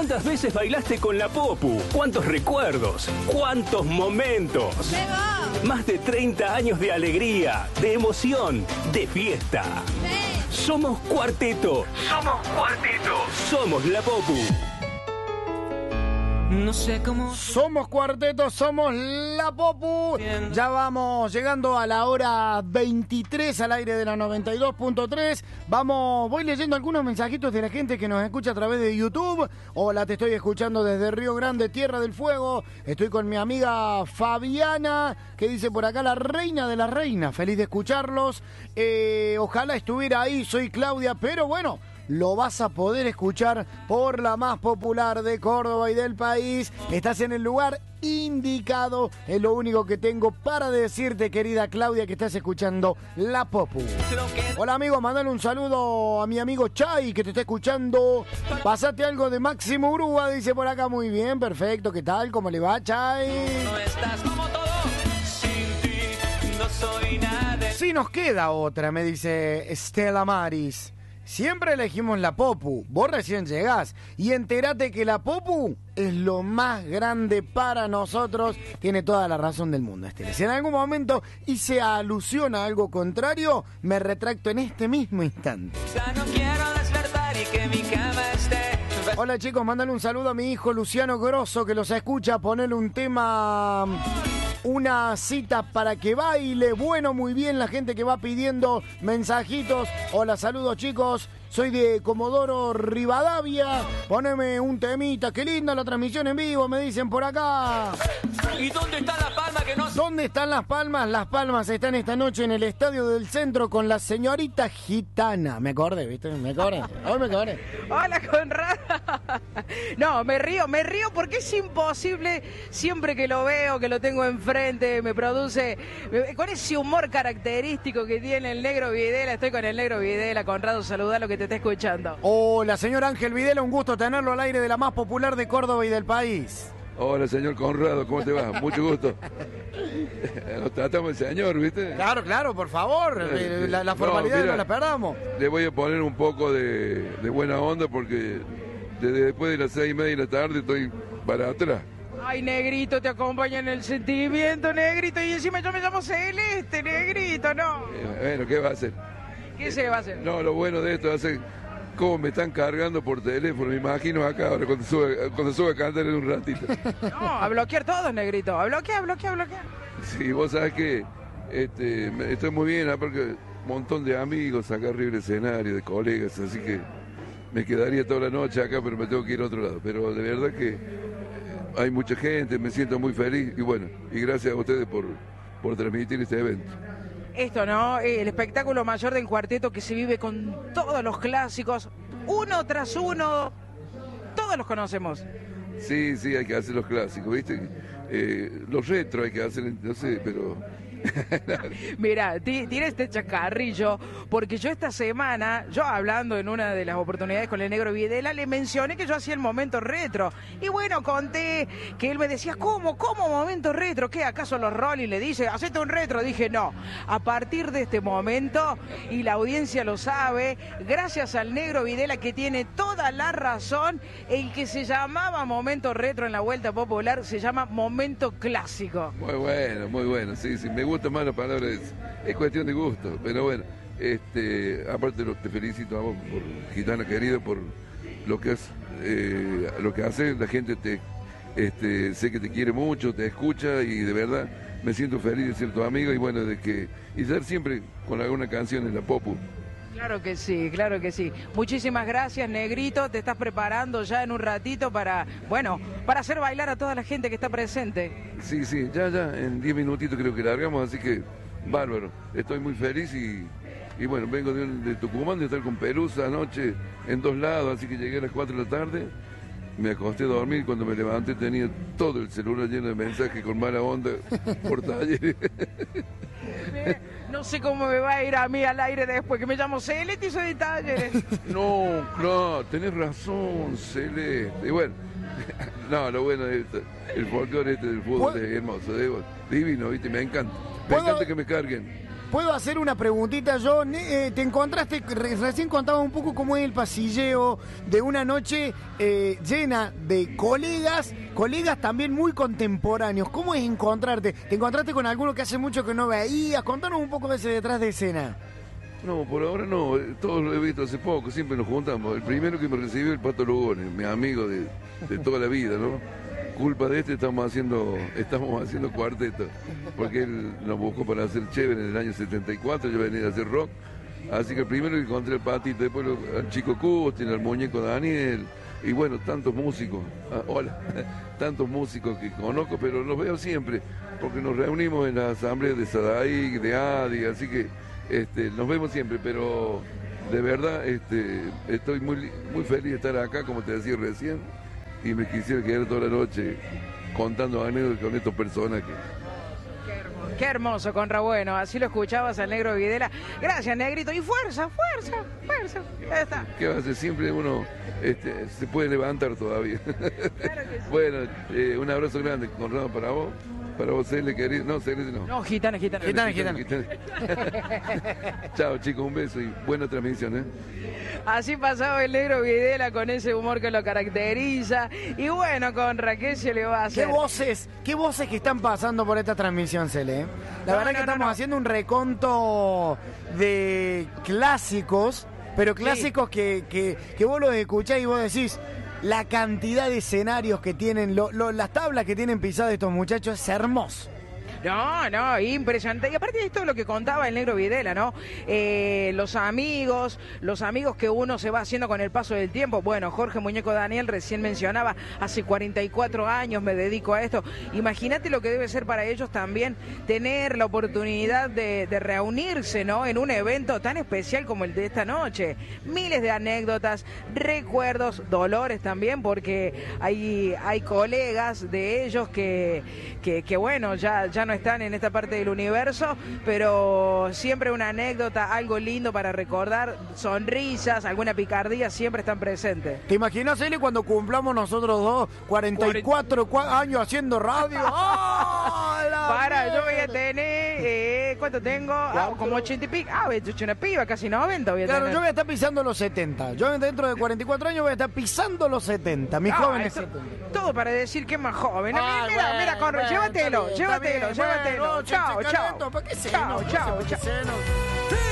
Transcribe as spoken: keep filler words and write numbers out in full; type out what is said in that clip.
¿Cuántas veces bailaste con la Popu? ¿Cuántos recuerdos? ¿Cuántos momentos? ¡Llegó! Más de treinta años de alegría, de emoción, de fiesta. Sí. Somos Cuarteto. Somos Cuarteto. Somos la Popu. No sé cómo... Somos Cuarteto, somos la Popu. Ya vamos llegando a la hora veintitrés al aire de la noventa y dos punto tres. Vamos, voy leyendo algunos mensajitos de la gente que nos escucha a través de YouTube. Hola, te estoy escuchando desde Río Grande, Tierra del Fuego. Estoy con mi amiga Fabiana, que dice por acá la reina de la reina. Feliz de escucharlos. Eh, ojalá estuviera ahí, soy Claudia, pero bueno, lo vas a poder escuchar por la más popular de Córdoba y del país. Estás en el lugar indicado. Es lo único que tengo para decirte, querida Claudia, que estás escuchando La Popu. Hola, amigo, mandale un saludo a mi amigo Chay, que te está escuchando. Pasate algo de Máximo Urúa, dice por acá. Muy bien, perfecto. ¿Qué tal? ¿Cómo le va, Chay? No estás como todo, sin ti no soy nada. Sí, nos queda otra, me dice Estela Maris. Siempre elegimos la Popu, vos recién llegás y entérate que la Popu es lo más grande para nosotros. Tiene toda la razón del mundo, Estela. Si en algún momento hice alusión a algo contrario, me retracto en este mismo instante. Ya no quiero despertar y que mi cama esté. Hola chicos, mándale un saludo a mi hijo Luciano Grosso, que los escucha. Ponele un tema, una cita para que baile. Bueno, muy bien, la gente que va pidiendo mensajitos. Hola, saludos chicos, soy de Comodoro Rivadavia. Poneme un temita, qué linda la transmisión en vivo, me dicen por acá. ¿Y dónde está la palma que no... ¿Dónde están las palmas? Las palmas están esta noche en el Estadio del Centro con la señorita gitana. Me acordé, ¿viste? Me acordé. Hoy me acordé. Hola, Conrado. No, me río, me río porque es imposible. Siempre que lo veo, que lo tengo enfrente, me produce, con ese humor característico que tiene el Negro Videla. Estoy con el Negro Videla. Conrado, saludalo que te está escuchando. Hola, señor Ángel Videla, un gusto tenerlo al aire de la más popular de Córdoba y del país. Hola, señor Conrado, ¿cómo te va? Mucho gusto. Nos tratamos de señor, ¿viste? Claro, claro, por favor. Eh, La, la no, formalidad no, mira, la perdamos. Le voy a poner un poco de, de buena onda porque desde después de las seis y media de la tarde estoy para atrás. Ay, Negrito, te acompaña en el sentimiento, Negrito. Y encima yo me llamo Celeste, Negrito, ¿no? Eh, bueno, ¿qué va a hacer? ¿Qué se va a hacer? No, lo bueno de esto es hacer cómo me están cargando por teléfono. Me imagino acá ahora cuando sube, cuando sube a cantar en un ratito. No, a bloquear todo, Negrito. A bloquear, a bloquear, a bloquear. Sí, vos sabés que este, me- estoy muy bien, aparte un montón de amigos acá arriba del escenario, de colegas, así que me quedaría toda la noche acá, pero me tengo que ir a otro lado. Pero de verdad que eh, hay mucha gente, me siento muy feliz y bueno, y gracias a ustedes por, por transmitir este evento. Esto, ¿no? El espectáculo mayor del cuarteto que se vive con todos los clásicos, uno tras uno, todos los conocemos. Sí, sí, hay que hacer los clásicos, ¿viste? Eh, los retro hay que hacer, no sé, pero... Mira, ti- tiene este chacarrillo, porque yo esta semana, yo hablando en una de las oportunidades con el Negro Videla, le mencioné que yo hacía el momento retro. Y bueno, conté que él me decía, ¿cómo? ¿Cómo momento retro? ¿Qué? ¿Acaso los Rolling le dice, hacete un retro? Dije, no, a partir de este momento, y la audiencia lo sabe, gracias al Negro Videla que tiene toda la razón, el que se llamaba momento retro en la Vuelta Popular se llama momento clásico. Muy bueno, muy bueno, sí, sí, me gusta más la palabra, es, es cuestión de gusto, pero bueno, este, aparte lo- te felicito a vos, por, gitana querido, por lo que es, eh, lo que hace, la gente te, este, sé que te quiere mucho, te escucha y de verdad me siento feliz de ser tu amigo y bueno, de que, y ser siempre con alguna canción en la Popu. Claro que sí, claro que sí. Muchísimas gracias, Negrito. Te estás preparando ya en un ratito para, bueno, para hacer bailar a toda la gente que está presente. Sí, sí, ya, ya, en diez minutitos creo que largamos, así que bárbaro, estoy muy feliz y, y bueno, vengo de, de Tucumán, de estar con Pelusa anoche en dos lados, así que llegué a las cuatro de la tarde, me acosté a dormir, cuando me levanté tenía todo el celular lleno de mensajes con mala onda por talleres. No sé cómo me va a ir a mí al aire después, que me llamo Celeste y soy de Talleres. No, no, tenés razón, Celeste. Y bueno, no, lo bueno es esto, el folclore este del fútbol ¿Puedo? es hermoso, digo, divino, ¿viste? Me encanta. Me ¿Puedo? encanta que me carguen. ¿puedo hacer una preguntita yo? Eh, te encontraste, re- recién contabas un poco cómo es el pasilleo de una noche eh, llena de colegas, colegas también muy contemporáneos. ¿Cómo es encontrarte? ¿Te encontraste con alguno que hace mucho que no veías? Contanos un poco de ese detrás de escena. No, por ahora no, eh, todos lo he visto hace poco, siempre nos juntamos. El primero que me recibió el Pato Lugones, mi amigo de, de toda la vida, ¿no? Culpa de este estamos haciendo estamos haciendo cuarteto, porque él nos buscó para hacer chévere en el año setenta y cuatro, yo venía a hacer rock, así que el primero que encontré el Patito, después lo, al Chico Custin, al muñeco Daniel, y bueno, tantos músicos, ah, hola, tantos músicos que conozco, pero los veo siempre, porque nos reunimos en la asamblea de Sadaí, de Adi, así que este, nos vemos siempre, pero de verdad este, estoy muy, muy feliz de estar acá, como te decía recién, y me quisiera quedar toda la noche contando anécdotas con estos personajes. Qué hermoso, Conra. Bueno, así lo escuchabas al Negro Videla. Gracias, Negrito. Y fuerza, fuerza, fuerza. Ya está. ¿Qué va a hacer? Siempre uno este, se puede levantar todavía. Claro que sí. Bueno, eh, un abrazo grande, Conrado, para vos. Para vos, Cele, querido. No, Cele, no. No, gitana, gitana. Gitana, gitana. Chao, chicos, un beso y buena transmisión, ¿eh? Así pasaba el Negro Videla con ese humor que lo caracteriza. Y bueno, con Raquel se le va a hacer. ¿Qué voces, qué voces que están pasando por esta transmisión, Cele? ¿eh? La No, verdad no, que estamos no, no. haciendo un reconto de clásicos, pero clásicos que, que, que vos los escuchás y vos decís, la cantidad de escenarios que tienen, lo, lo, las tablas que tienen pisadas estos muchachos es hermoso. No, no, impresionante. Y aparte de esto lo que contaba el Negro Videla, ¿no? Eh, los amigos, los amigos que uno se va haciendo con el paso del tiempo. Bueno, Jorge Muñeco Daniel recién mencionaba, hace cuarenta y cuatro años me dedico a esto. Imagínate lo que debe ser para ellos también tener la oportunidad de, de reunirse, ¿no? En un evento tan especial como el de esta noche. Miles de anécdotas, recuerdos, dolores también, porque hay, hay colegas de ellos que, que, que bueno, ya, ya no están en esta parte del universo, pero siempre una anécdota, algo lindo para recordar, sonrisas, alguna picardía siempre están presentes. ¿Te imaginas, Eli, cuando cumplamos nosotros dos cuarenta y cuatro cua- años haciendo radio? ¡Ah, la Para, yo mierda! voy a tener, eh, ¿cuánto tengo? Ah, como ochenta y pico, ah, voy a hecho una piba, casi noventa voy a Claro, tener. yo voy a estar pisando los setenta. Yo dentro de cuarenta y cuatro años voy a estar pisando los setenta. Mis Ah, jóvenes esto- setenta. todo para decir que es más joven. Ah, mira, bueno, mira, Conrad, bueno, llévatelo, está bien, llévatelo, está bien, llévatelo. bueno, chao, che, che, chao. Carleto, ¿para qué Chao, senos? chao, ¿Para qué chao. senos?